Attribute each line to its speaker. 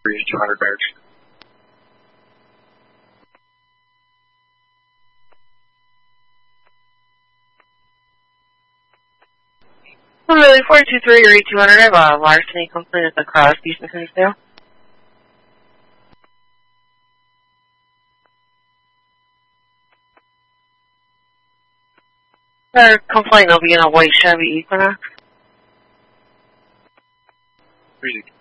Speaker 1: 200 Bears.
Speaker 2: Lily 423 or 200, I have a larceny complaint at the Crosby's in Hinsdale. Their complaint will be in a white Chevy Equinox.